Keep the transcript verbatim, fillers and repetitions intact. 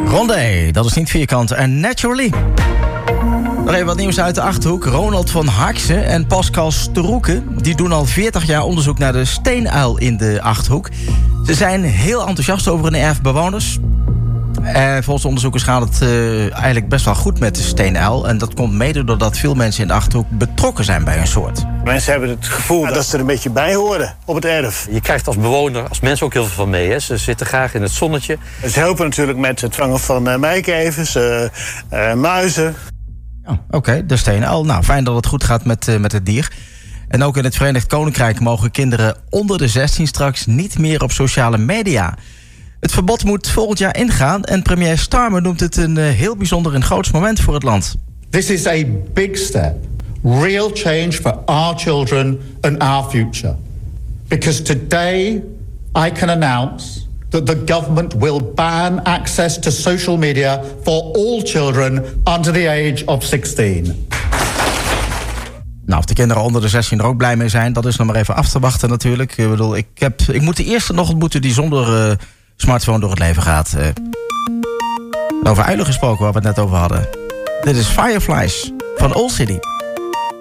Rondé, dat is niet vierkant. En Naturally. Nog even wat nieuws uit de Achterhoek. Ronald van Haksen en Pascal Stroeken... die doen al veertig jaar onderzoek naar de steenuil in de Achterhoek. Ze zijn heel enthousiast over hun erfbewoners. En volgens de onderzoekers gaat het uh, eigenlijk best wel goed met de steenuil. En dat komt mede doordat veel mensen in de Achterhoek betrokken zijn bij een soort. Mensen hebben het gevoel dat ze er een beetje bij horen op het erf. Je krijgt als bewoner, als mens ook heel veel van mee. Hè. Ze zitten graag in het zonnetje. Ze helpen natuurlijk met het vangen van uh, meikevers, uh, uh, muizen. Ja, Oké, okay, de steenuil. Nou, fijn dat het goed gaat met, uh, met het dier. En ook in het Verenigd Koninkrijk mogen kinderen onder de zestien straks niet meer op sociale media. Het verbod moet volgend jaar ingaan en premier Starmer noemt het een uh, heel bijzonder en groots moment voor het land. This is a big step. Real change for our children and our future. Because today I can announce that the government will ban access to social media for all children under the age of sixteen. Nou, of de kinderen onder de zestien er ook blij mee zijn, dat is nog maar even af te wachten natuurlijk. Ik bedoel, ik, heb, ik moet de eerste nog ontmoeten die zonder uh, smartphone door het leven gaat. Uh, over uilen gesproken, waar we het net over hadden. Dit is Fireflies van Old City.